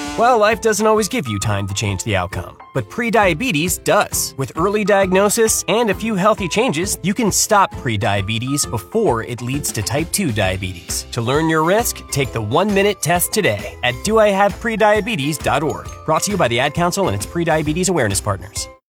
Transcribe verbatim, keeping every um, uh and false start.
Well, life doesn't always give you time to change the outcome, but prediabetes does. With early diagnosis and a few healthy changes, you can stop prediabetes before it leads to type two diabetes. To learn your risk, take the one-minute test today at do I have prediabetes dot org. Brought to you by the Ad Council and its prediabetes awareness partners.